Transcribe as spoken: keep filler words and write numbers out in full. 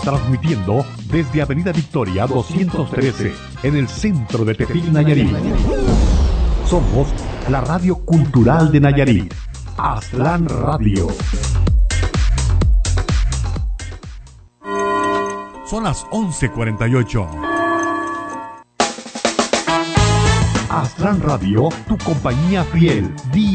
transmitiendo desde Avenida Victoria doscientos trece, en el centro de Tepic, Nayarit. Somos la radio cultural de Nayarit, Aztlán Radio. Son las once cuarenta y ocho. Aztlán Radio, tu compañía fiel, día